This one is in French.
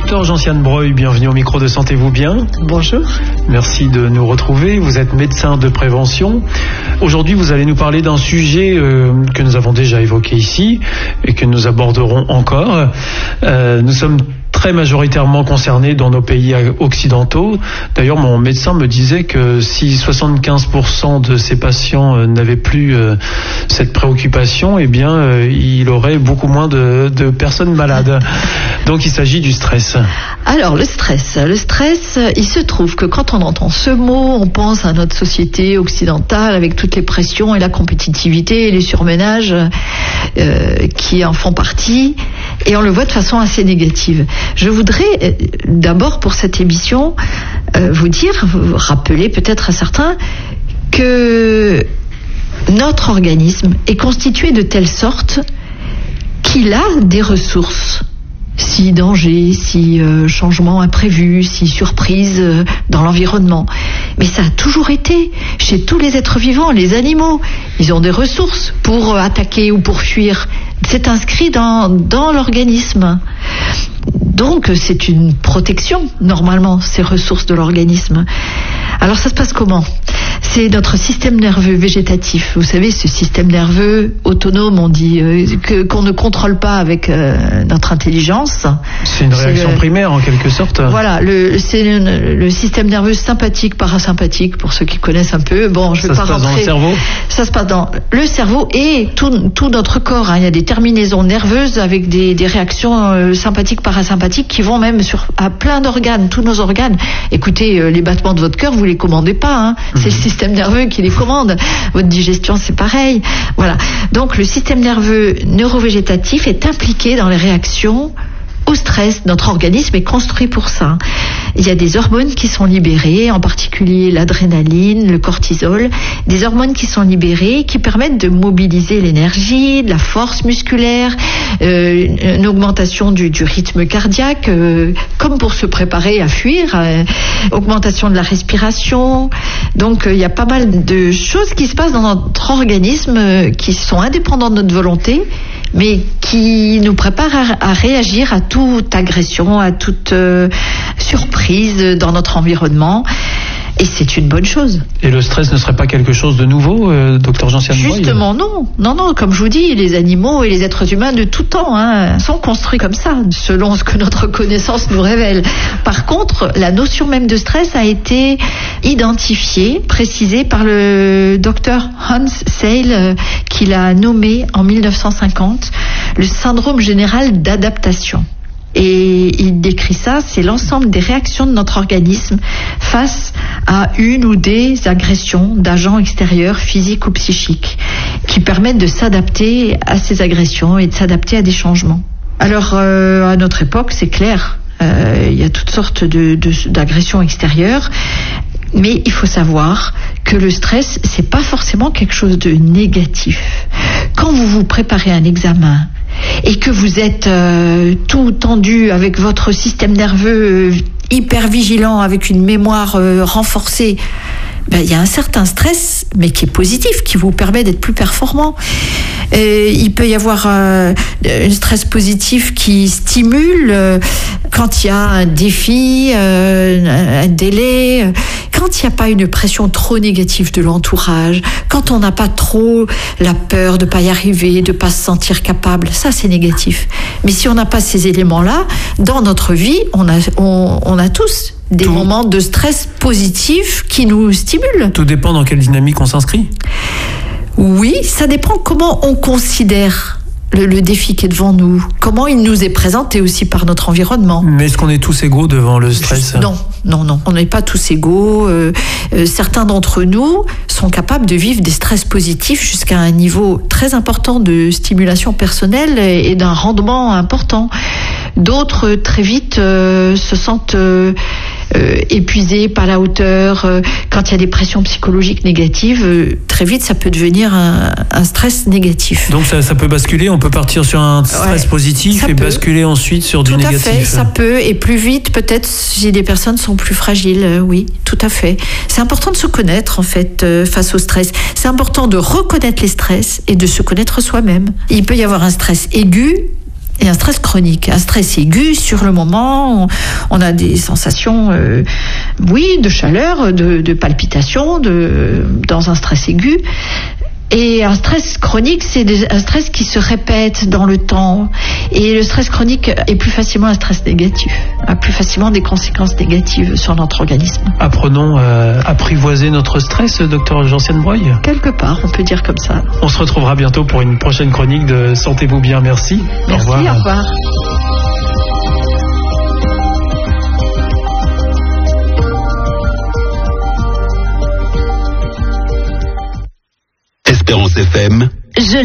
Docteur Gentiane Breuil, bienvenue au micro de Sentez-vous bien. Bonjour. Merci de nous retrouver. Vous êtes médecin de prévention. Aujourd'hui, vous allez nous parler d'un sujet que nous avons déjà évoqué ici et que nous aborderons encore. Nous sommes très majoritairement concernés dans nos pays occidentaux. D'ailleurs, mon médecin me disait que si 75% de ces patients n'avaient plus cette préoccupation, eh bien, il aurait beaucoup moins de personnes malades. Donc, il s'agit du stress. Alors, le stress, il se trouve que quand on entend ce mot, on pense à notre société occidentale avec toutes les pressions et la compétitivité et les surménages qui en font partie, et on le voit de façon assez négative. Je voudrais d'abord pour cette émission vous rappeler peut-être à certains que notre organisme est constitué de telle sorte qu'il a des ressources. Si danger, si changement imprévu, si surprise dans l'environnement. Mais ça a toujours été chez tous les êtres vivants, les animaux. Ils ont des ressources pour attaquer ou pour fuir. C'est inscrit dans l'organisme. Donc c'est une protection, normalement, ces ressources de l'organisme. Alors ça se passe comment ? C'est notre système nerveux végétatif. Vous savez, ce système nerveux autonome, on dit, qu'on ne contrôle pas avec notre intelligence. C'est une réaction primaire, en quelque sorte. Voilà, c'est le système nerveux sympathique, parasympathique, pour ceux qui connaissent un peu. Bon, je vais pas rentrer. Ça se passe dans le cerveau ? Ça se passe dans le cerveau et tout notre corps. Il y a des terminaisons nerveuses avec des réactions sympathiques, parasympathiques qui vont même à plein d'organes, tous nos organes. Écoutez, les battements de votre cœur, vous les commandez pas. C'est le système nerveux qui les commande. Votre digestion, c'est pareil. Voilà. Donc, le système nerveux neurovégétatif est impliqué dans les réactions au stress. Notre organisme est construit pour ça. Il y a des hormones qui sont libérées, en particulier l'adrénaline, le cortisol, des hormones qui sont libérées, qui permettent de mobiliser l'énergie, de la force musculaire, une augmentation du rythme cardiaque, comme pour se préparer à fuir, augmentation de la respiration. Donc il y a pas mal de choses qui se passent dans notre organisme qui sont indépendantes de notre volonté, mais qui nous préparent à réagir à toute agression, à toute surprise dans notre environnement. Et c'est une bonne chose. Et le stress ne serait pas quelque chose de nouveau, docteur Gentiane Breuil ? Justement, non. Comme je vous dis, les animaux et les êtres humains de tout temps sont construits comme ça, selon ce que notre connaissance nous révèle. Par contre, la notion même de stress a été identifiée, précisée par le docteur Hans Seil, qui l'a nommé en 1950 le syndrome général d'adaptation. Et il décrit ça, c'est l'ensemble des réactions de notre organisme face à une ou des agressions d'agents extérieurs, physiques ou psychiques, qui permettent de s'adapter à ces agressions et de s'adapter à des changements. Alors, à notre époque, c'est clair, il y a toutes sortes d'agressions extérieures, mais il faut savoir que le stress, c'est pas forcément quelque chose de négatif. Quand vous vous préparez à un examen, et que vous êtes tout tendu avec votre système nerveux hyper vigilant, avec une mémoire renforcée, il y a un certain stress, mais qui est positif, qui vous permet d'être plus performant. Il peut y avoir un stress positif qui stimule quand il y a un défi, un délai, quand il n'y a pas une pression trop négative de l'entourage, quand on n'a pas trop la peur de ne pas y arriver, de ne pas se sentir capable, ça c'est négatif. Mais si on n'a pas ces éléments-là, dans notre vie, on a tous des moments de stress positif qui nous stimulent. Tout dépend dans quelle dynamique on s'inscrit. Oui, ça dépend comment on considère le défi qui est devant nous, comment il nous est présenté aussi par notre environnement. Mais est-ce qu'on est tous égaux devant le stress ? Non, on n'est pas tous égaux. Certains d'entre nous sont capables de vivre des stress positifs jusqu'à un niveau très important de stimulation personnelle et d'un rendement important. D'autres, très vite, se sentent épuisés, pas à la hauteur. Quand il y a des pressions psychologiques négatives, très vite, ça peut devenir un stress négatif. Donc ça peut basculer, on peut partir sur un stress positif et basculer ensuite sur du négatif. Tout à fait, ça peut, et plus vite, peut-être, si les personnes sont plus fragiles, oui, tout à fait. C'est important de se connaître, en fait, face au stress. C'est important de reconnaître les stress et de se connaître soi-même. Il peut y avoir un stress aigu, et un stress chronique. Un stress aigu, sur le moment, on a des sensations, de chaleur, de palpitation, dans un stress aigu. Et un stress chronique, c'est un stress qui se répète dans le temps. Et le stress chronique est plus facilement un stress négatif, a plus facilement des conséquences négatives sur notre organisme. Apprenons à apprivoiser notre stress, docteur Gentiane Breuil. Quelque part, on peut dire comme ça. On se retrouvera bientôt pour une prochaine chronique de Sentez-vous bien. Merci. Merci, au revoir. Espérance FM.